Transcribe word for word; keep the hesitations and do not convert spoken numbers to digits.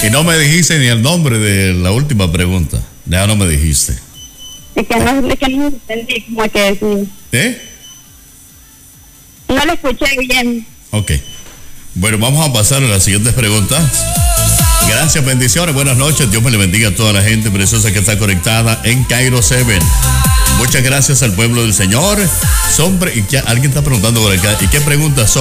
Y no me dijiste ni el nombre de la última pregunta. Ya no me dijiste. Es que no, es que no entendí como que decir. ¿Eh? No lo escuché bien. Ok. Bueno, vamos a pasar a las siguientes preguntas. Gracias, bendiciones, buenas noches. Dios me le bendiga a toda la gente preciosa que está conectada en Cairo siete. Muchas gracias al pueblo del Señor. Sombre, y que, alguien está preguntando por acá, ¿y qué preguntas son?